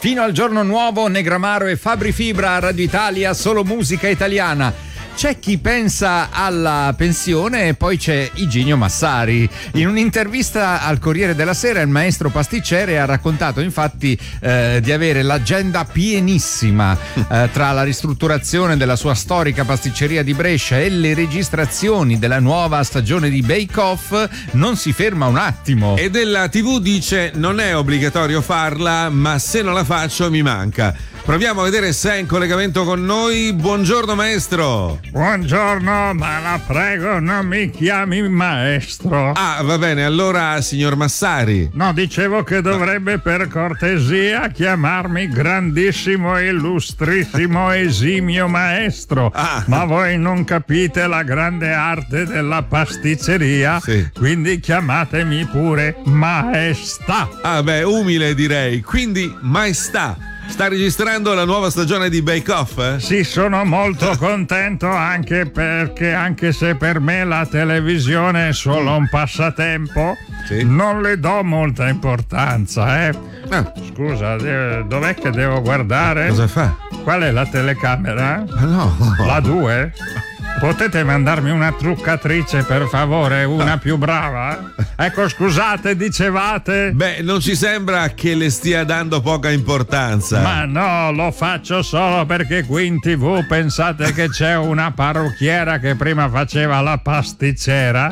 Fino al giorno nuovo, Negramaro e Fabri Fibra a Radio Italia, solo musica italiana. C'è chi pensa alla pensione e poi c'è Iginio Massari. In un'intervista al Corriere della Sera il maestro pasticcere ha raccontato infatti di avere l'agenda pienissima tra la ristrutturazione della sua storica pasticceria di Brescia e le registrazioni della nuova stagione di Bake Off. Non si ferma un attimo. E della TV dice: non è obbligatorio farla, ma se non la faccio mi manca. Proviamo a vedere se è in collegamento con noi. Buongiorno maestro. Buongiorno, ma la prego non mi chiami maestro. Ah, va bene, allora signor Massari. No, dicevo che dovrebbe per cortesia chiamarmi grandissimo, illustrissimo, esimio maestro. Ma voi non capite la grande arte della pasticceria, sì. Quindi chiamatemi pure maestà. Ah beh, umile direi, quindi maestà. Sta registrando la nuova stagione di Bake Off? Sì, sono molto contento anche perché, anche se per me la televisione è solo un passatempo, sì, non le do molta importanza, Scusa, dov'è che devo guardare? Cosa fa? Qual è la telecamera? No. La 2? Potete mandarmi una truccatrice per favore, una più brava? Ecco, scusate, dicevate? Beh, non ci sembra che le stia dando poca importanza. Ma no, lo faccio solo perché qui in TV pensate che c'è una parrucchiera che prima faceva la pasticcera.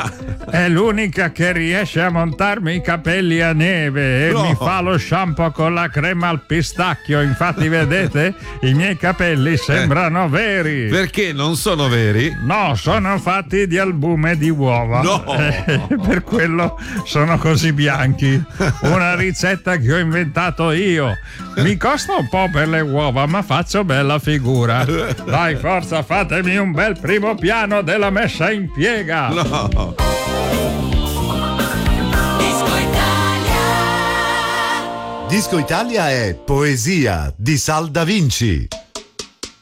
È l'unica che riesce a montarmi i capelli a neve e mi fa lo shampoo con la crema al pistacchio. Infatti, vedete, i miei capelli sembrano veri. Perché non sono veri? No, sono fatti di albume di uova. No! Per quello sono così bianchi. Una ricetta che ho inventato io. Mi costa un po' per le uova, ma faccio bella figura. Dai, forza, fatemi un bel primo piano della messa in piega. No! Disco Italia è Poesia di Sal Da Vinci.